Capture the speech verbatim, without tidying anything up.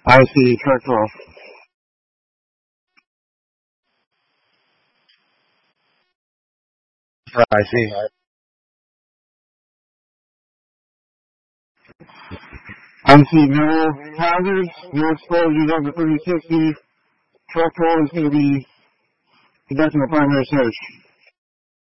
I see, truck roll. I see. I see no hazards, no exposures over thirty sixty. Truck roll is going to be conducting a primary search.